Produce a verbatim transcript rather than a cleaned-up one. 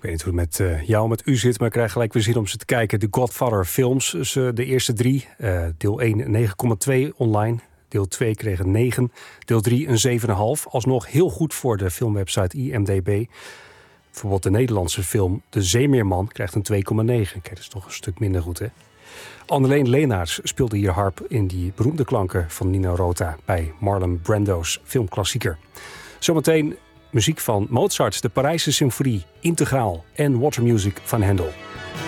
weet niet hoe het met uh, jou, met u zit, maar ik krijg gelijk weer zin om ze te kijken. De Godfather films, dus, uh, de eerste drie. Uh, deel één negen komma twee online. Deel twee kreeg een negen. Deel drie een zeven komma vijf. Alsnog heel goed voor de filmwebsite I M D B. Bijvoorbeeld de Nederlandse film De Zeemeerman krijgt een twee komma negen. Kijk, dat is toch een stuk minder goed, hè? Anneleen Leenaerts speelde hier harp in die beroemde klanken van Nino Rota bij Marlon Brando's filmklassieker. Zometeen muziek van Mozart, de Parijse Symfonie, Integraal en Water Music van Handel.